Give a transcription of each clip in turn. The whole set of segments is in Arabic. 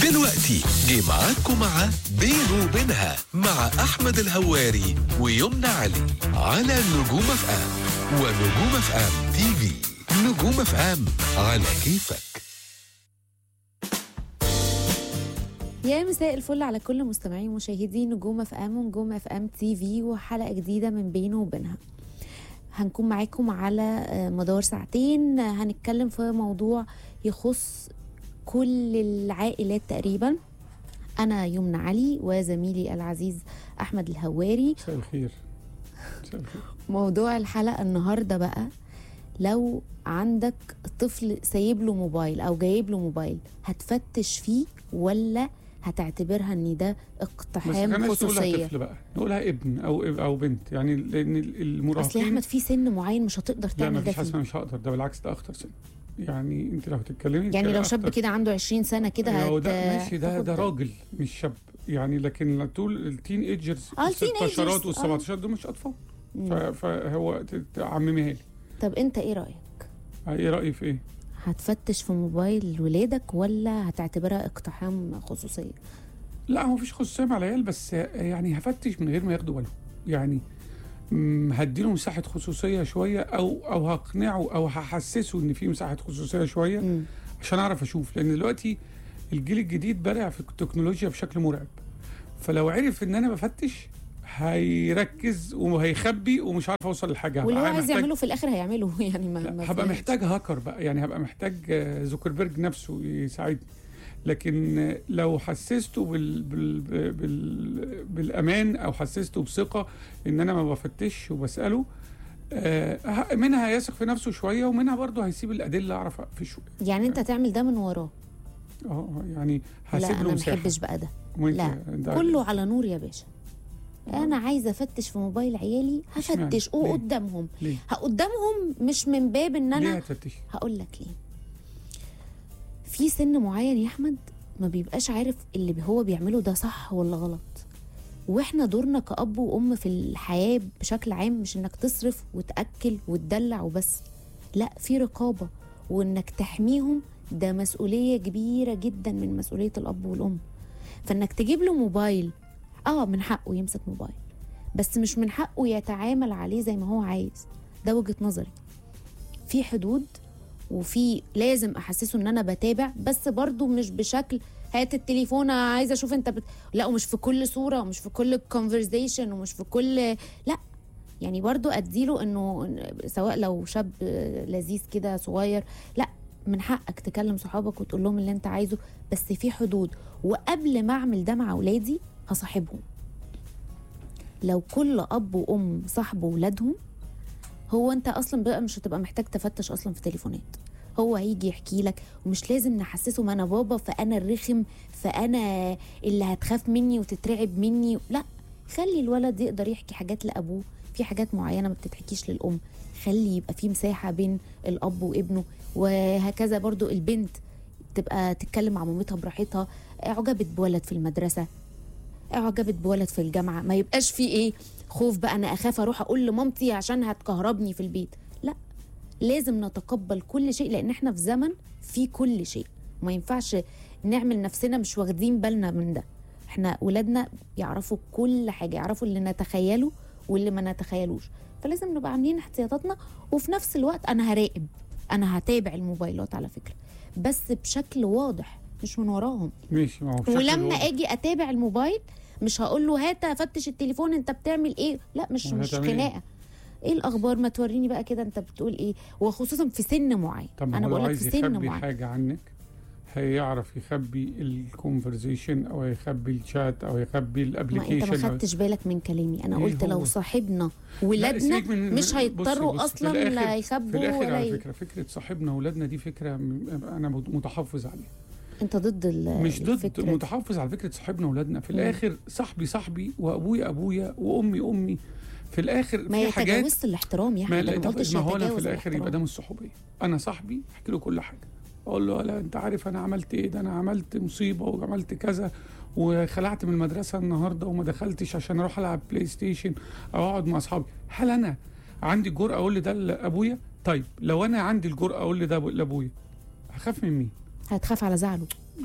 دلوقتي جه معاكم مع بينه وبينها مع أحمد الهواري ويمنى علي على نجوم اف ام ونجوم اف ام تي في. نجوم اف ام على كيفك. يا مساء الفل على كل مستمعين ومشاهدين نجوم اف ام ونجوم اف ام تي في، وحلقة جديدة من بينه وبينها. هنكون معاكم على مدار ساعتين، هنتكلم في موضوع يخص كل العائلات تقريبا. أنا يمنى علي وزميلي العزيز أحمد الهواري. مساء الخير. موضوع الحلقة النهاردة بقى، لو عندك طفل سايب له موبايل أو جايب له موبايل، هتفتش فيه ولا هتعتبرها ان ده اقتحام خصوصيه؟ طفل بقى نقولها ابن او بنت، يعني لان المراهقين اصل يا احمد في سن معين مش هتقدر تعمل ده. لا مفيش حاجه مش هقدر، ده بالعكس ده اخطر سن. يعني انت لو هتتكلمي يعني لو شاب كده عنده 20 سنه كده ده ماشي، ده راجل مش شاب يعني، لكن طول التين ايجرز ال16 وال17 دول مش اطفال. فهو تعمميها لي. طب انت ايه رايك؟ ايه رايي في ايه؟ هتفتش في موبايل ولادك ولا هتعتبرها اقتحام خصوصيه؟ لا هو مفيش خصوصيه مع العيال، بس يعني هفتش من غير ما ياخدوا بالهم. يعني هديله مساحه خصوصيه شويه او هقنعه او هحسسه ان في مساحه خصوصيه شويه عشان اعرف اشوف. لان دلوقتي الجيل الجديد بارع في التكنولوجيا بشكل مرعب، فلو عرف ان انا بفتش هيركز وهيخبي ومش عارف اوصل لحاجه. واللي هو عايز يعمله في الاخر هيعمله. يعني ما هبقى محتاج هاكر بقى، يعني هبقى محتاج زوكربيرج نفسه يساعدني. لكن لو حسسته بالامان او حسسته بثقه ان انا ما بفتش وبساله، منها هيثق في نفسه شويه، ومنها برضه هيسيب الادله اعرف اقفشه. يعني انت تعمل ده من وراه؟ يعني هسيب له مساحه. لا انا ما بحبش بقى ده. لا كله على نور يا باشا. انا عايزه افتش في موبايل عيالي، هفتش قدامهم. قدامهم مش من باب ان انا. ليه هتفتش؟ هقول لك ليه. في سن معين يا احمد ما بيبقاش عارف اللي هو بيعمله ده صح ولا غلط، واحنا دورنا كأب وأم في الحياة بشكل عام مش انك تصرف وتأكل وتدلع وبس، لا في رقابة، وانك تحميهم ده مسؤولية كبيرة جدا من مسؤولية الأب والأم. فانك تجيب له موبايل، من حقه يمسك موبايل، بس مش من حقه يتعامل عليه زي ما هو عايز. ده وجهة نظري. في حدود، وفي لازم احسسه ان انا بتابع، بس برضو مش بشكل هات التليفون عايزه اشوف انت لا، ومش في كل صوره ومش في كل كونفرزيشن ومش في كل، لا يعني برضو اديله انه سواء لو شاب لذيذ كده صغير، لا من حقك تكلم صحابك وتقول لهم اللي انت عايزه، بس في حدود. وقبل ما اعمل ده مع اولادي هصاحبهم. لو كل اب وام صاحبوا ولادهم، هو انت اصلا بقى مش هتبقى محتاج تفتش اصلا في تليفونات. هو هيجي يحكي لك، ومش لازم نحسسه ما انا بابا فانا الرخم فانا اللي هتخاف مني وتترعب مني. لا، خلي الولد يقدر يحكي حاجات لابوه، في حاجات معينه ما بتتحكيش للام. خلي يبقى في مساحه بين الاب وابنه، وهكذا برضو البنت تبقى تتكلم مع مامتها براحتها. اعجبت بولد في المدرسه، اعجبت بولد في الجامعه، ما يبقاش في خوف بقى انا اخاف اروح اقول لمامتي عشان هتكهربني في البيت. لا، لازم نتقبل كل شيء، لان احنا في زمن في كل شيء، ما ينفعش نعمل نفسنا مش واخدين بالنا من ده. احنا ولادنا يعرفوا كل حاجه، يعرفوا اللي نتخيله واللي ما نتخيلوش، فلازم نبقى عاملين احتياطاتنا. وفي نفس الوقت انا هراقب، انا هتابع الموبايلات على فكره، بس بشكل واضح مش من وراهم. ماشي، ما هو ولما اجي اتابع الموبايل مش هقول له هات افتش التليفون انت بتعمل ايه، لا مش خناقه. ايه الاخبار، ما توريني بقى كده انت بتقول ايه، وخصوصا في سن معين. انا بقول لك في سن معين حاجه عنك، هيعرف يخبي الكونفرزيشن او يخبي الشات او يخبي الابلكيشن. ما انت ما خدتش بالك من كلامي، انا قلت لو صاحبنا ولادنا مش هيضطروا اصلا لا يخبوا في الاخر على فكره صاحبنا ولادنا دي فكره انا متحفظ عليها. انت ضد مش ضد، متحفظ على فكره صاحبنا ولادنا. في الاخر صاحبي وابويا وامي في الاخر ما في حاجات. ما تجاوزت الاحترام يا احمد، ما قلتش ما هو انا في الاخر يبقى ده مش صحوبيه. انا صاحبي احكي له كل حاجه، اقول له لا انت عارف انا عملت ايه، ده انا عملت مصيبه وعملت كذا وخلعت من المدرسه النهارده وما دخلتش عشان اروح العب بلاي ستيشن او اقعد مع اصحابي. هل انا عندي الجرأه اقول ده لابويا؟ طيب لو انا عندي الجرأه اقول ده لابويا، هخاف من مين؟ هتخاف على زعله؟ لا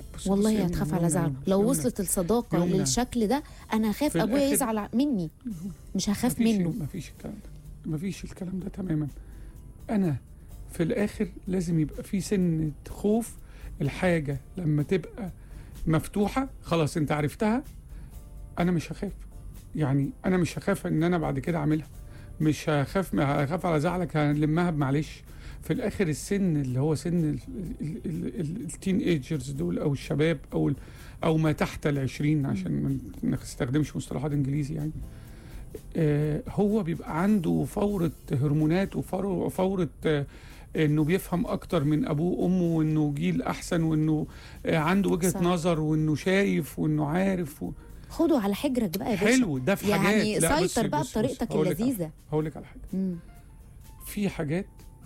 والله بصي هتخاف يمنى، على زعله. لو يمنى. وصلت الصداقه يمنى. للشكل ده انا هخاف في ابويا الآخر- يزعل مني، مش هخاف منه. مفيش الكلام ده، مفيش الكلام ده تماما. انا في الاخر لازم يبقى في سنة خوف. الحاجة لما تبقى مفتوحة خلاص انت عرفتها، انا مش هخاف. يعني انا مش هخاف ان انا بعد كده اعملها، مش هخاف على زعلك، هنلمها بمعلش. في الاخر السن اللي هو سن التين ايجرز دول، او الشباب، او ما تحت ال20، عشان ما نستخدمش مصطلحات انجليزي يعني. هو بيبقى عنده فورة هرمونات وفورة انه بيفهم اكتر من ابوه وامه، وانه جيل احسن، وانه عنده وجهة صح. نظر، وانه شايف، وانه عارف خده على حجرك بقى يا باشا. حلو ده في حاجات. يعني لا، سيطر بقى بصي، بطريقتك هقول لك على اللذيذه. حاجة. هقول لك على حاجه. مم. في حاجات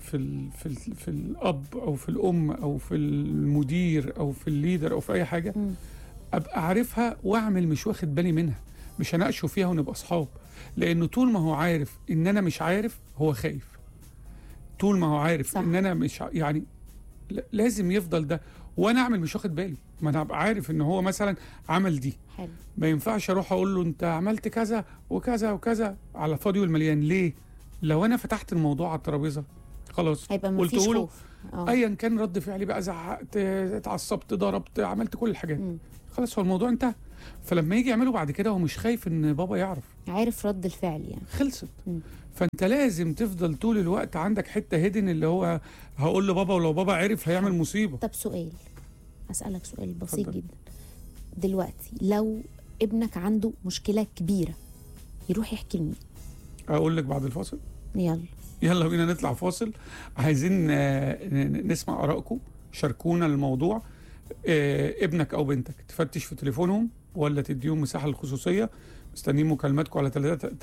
في الاب او في الام او في المدير او في الليدر او في اي حاجه، مم. ابقى عارفها واعمل مش واخد بالي منها، مش هناقشه فيها ونبقى اصحاب. لانه طول ما هو عارف ان انا مش عارف هو خايف. طول ما هو عارف صح. ان انا مش يعني لازم يفضل ده، وانا اعمل مش واخد بالي. ما انا ابقى عارف ان هو مثلا عمل دي، حلو. ما ينفعش اروح اقول له انت عملت كذا وكذا وكذا على الفاضي والمليان. ليه؟ لو انا فتحت الموضوع على الترابيزه خلاص هيبقى مفيش قلت له خوف. ايا كان رد فعلي بقى، زعقت، اتعصبت، ضربت، عملت كل الحاجات، مم. خلاص هو الموضوع انتهى. فلما يجي يعمله بعد كده هو مش خايف ان بابا يعرف، عارف رد الفعل يعني. خلصت. مم. فانت لازم تفضل طول الوقت عندك حته هيدن، اللي هو هقول لبابا، ولو بابا عرف هيعمل مصيبه. طب سؤال، اسالك سؤال بسيط اتفضل. جدا. دلوقتي لو ابنك عنده مشكله كبيره يروح يحكي لمين؟ اقول لك بعد الفاصل. يلا بينا نطلع فاصل. عايزين نسمع ارائكم، شاركونا الموضوع. ابنك او بنتك تفتش في تليفونهم ولا تديهم مساحه للخصوصيه؟ مستنيين مكالماتكم على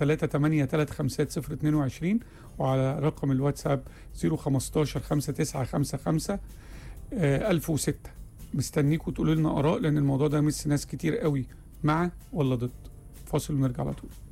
3835022 وعلى رقم الواتساب 015 5955 1006. مستنيكم تقولوا لنا اراء، لان الموضوع ده يمس ناس كتير قوي. مع ولا ضد؟ فاصل ونرجع على طول.